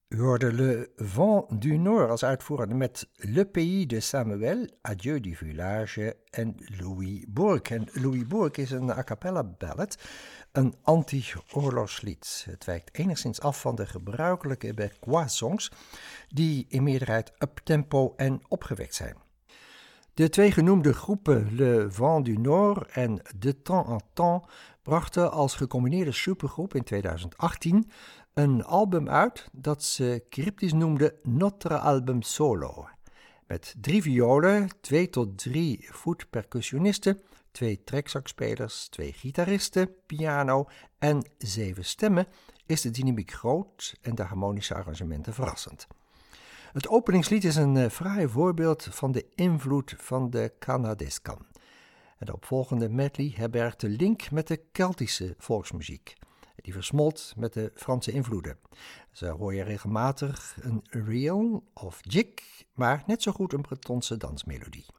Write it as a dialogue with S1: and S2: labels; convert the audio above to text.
S1: U hoorde Le Vent du Nord als uitvoerende met Le Pays de Samuel, Adieu du Village en Louis Bourque. En Louis Bourque is een a cappella ballad, een anti-oorlogslied. Het wijkt enigszins af van de gebruikelijke Québécois songs, die in meerderheid uptempo en opgewekt zijn. De twee genoemde groepen Le Vent du Nord en De Temps en Temps brachten als gecombineerde supergroep in 2018 een album uit dat ze cryptisch noemden Notre Album Solo. Met 3 violen, 2 tot 3 voetpercussionisten, 2 trekzakspelers, 2 gitaristen, piano en 7 stemmen is de dynamiek groot en de harmonische arrangementen verrassend. Het openingslied is een fraai voorbeeld van de invloed van de Kanadeskan. En de opvolgende medley herbergt de link met de Keltische volksmuziek. Die versmolt met de Franse invloeden. Zo hoor je regelmatig een reel of jig, maar net zo goed een Bretonse dansmelodie.